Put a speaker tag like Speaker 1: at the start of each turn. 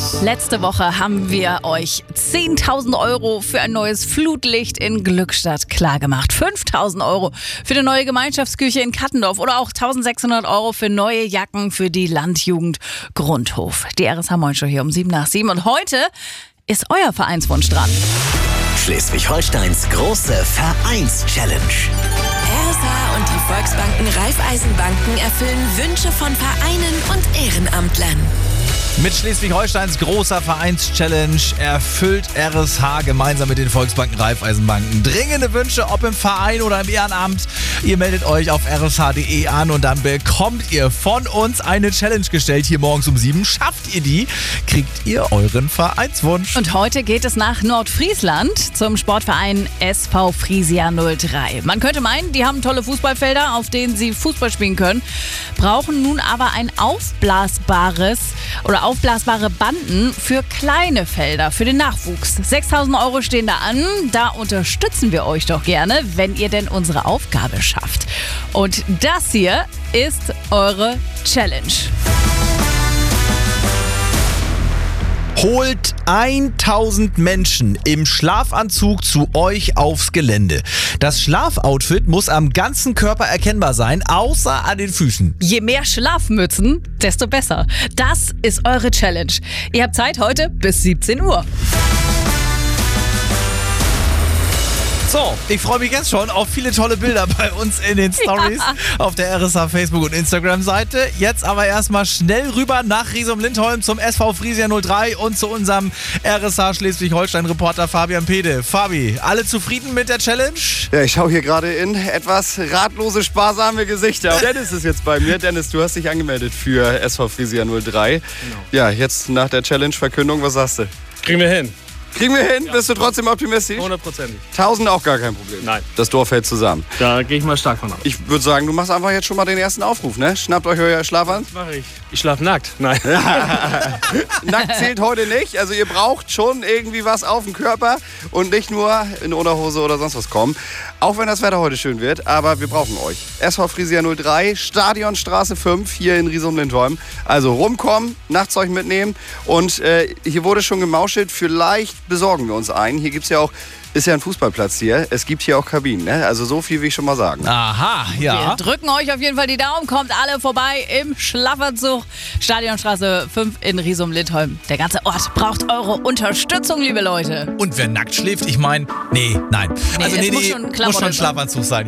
Speaker 1: Letzte Woche haben wir euch 10.000 Euro für ein neues Flutlicht in Glückstadt klargemacht. 5.000 Euro für die neue Gemeinschaftsküche in Kattendorf oder auch 1.600 Euro für neue Jacken für die Landjugend Grundhof. Die RSH Moin Show hier um 7:07 und heute ist euer Vereinswunsch dran.
Speaker 2: Schleswig-Holsteins große Vereins-Challenge.
Speaker 3: RSH und die Volksbanken Raiffeisenbanken erfüllen Wünsche von Vereinen und Ehrenamtlern.
Speaker 4: Mit Schleswig-Holsteins großer Vereins-Challenge erfüllt RSH gemeinsam mit den Volksbanken Raiffeisenbanken dringende Wünsche, ob im Verein oder im Ehrenamt. Ihr meldet euch auf rsh.de an und dann bekommt ihr von uns eine Challenge gestellt hier morgens um 7. Schafft ihr die, kriegt ihr euren Vereinswunsch.
Speaker 1: Und heute geht es nach Nordfriesland zum Sportverein SV Frisia 03. Man könnte meinen, die haben tolle Fußballfelder, auf denen sie Fußball spielen können, brauchen nun aber ein aufblasbare Banden für kleine Felder, für den Nachwuchs. 6.000 Euro stehen da an. Da unterstützen wir euch doch gerne, wenn ihr denn unsere Aufgabe schafft. Und das hier ist eure Challenge.
Speaker 4: Holt 1.000 Menschen im Schlafanzug zu euch aufs Gelände. Das Schlafoutfit muss am ganzen Körper erkennbar sein, außer an den Füßen.
Speaker 1: Je mehr Schlafmützen, desto besser. Das ist eure Challenge. Ihr habt Zeit heute bis 17 Uhr.
Speaker 4: So, ich freue mich jetzt schon auf viele tolle Bilder bei uns in den Stories auf der RSH Facebook- und Instagram-Seite. Jetzt aber erstmal schnell rüber nach Riesum-Lindholm zum SV Frisia 03 und zu unserem RSH Schleswig-Holstein-Reporter Fabian Pede. Fabi, alle zufrieden mit der Challenge?
Speaker 5: Ja, ich schaue hier gerade in etwas ratlose, sparsame Gesichter. Dennis ist jetzt bei mir. Dennis, du hast dich angemeldet für SV Frisia 03. Genau. Ja, jetzt nach der Challenge-Verkündung, was sagst du?
Speaker 6: Kriegen wir hin.
Speaker 5: Kriegen wir hin? Ja. Bist du trotzdem optimistisch?
Speaker 6: 100%.
Speaker 5: 1.000 auch gar kein Problem.
Speaker 6: Nein.
Speaker 5: Das Dorf hält zusammen.
Speaker 6: Da gehe ich mal stark von aus.
Speaker 5: Ich würde sagen, du machst einfach jetzt schon mal den ersten Aufruf, ne? Schnappt euch euer Schlafanzug.
Speaker 6: Mache ich. Ich schlafe nackt. Nein.
Speaker 5: Nackt zählt heute nicht. Also ihr braucht schon irgendwie was auf dem Körper und nicht nur in Unterhose oder sonst was kommen. Auch wenn das Wetter heute schön wird, aber wir brauchen euch. SV Frisia 03, Stadionstraße 5 hier in Riesum-Lindholm. Also rumkommen, Nachtzeug mitnehmen und hier wurde schon gemauschelt, vielleicht besorgen wir uns einen. Hier gibt's ja auch, ist ja ein Fußballplatz hier. Es gibt hier auch Kabinen, ne? Also so viel will ich schon mal sagen.
Speaker 4: Aha, ja.
Speaker 1: Wir drücken euch auf jeden Fall die Daumen. Kommt alle vorbei im Schlafanzug. Stadionstraße 5 in Riesum-Lindholm. Der ganze Ort braucht eure Unterstützung, liebe Leute.
Speaker 4: Und wer nackt schläft, ich meine, nein.
Speaker 1: Also muss schon
Speaker 4: muss schon Schlafanzug sein.